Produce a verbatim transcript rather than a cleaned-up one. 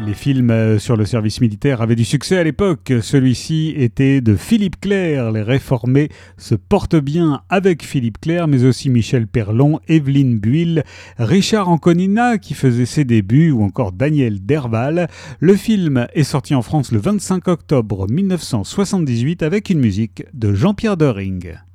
Les films sur le service militaire avaient du succès à l'époque. Celui-ci était de Philippe Clair. Les réformés se portent bien avec Philippe Clair, mais aussi Michel Perlon, Evelyne Buil, Richard Anconina qui faisait ses débuts ou encore Daniel Derval. Le film est sorti en France le vingt-cinq octobre mille neuf cent soixante-dix-huit avec une musique de Jean-Pierre Doering.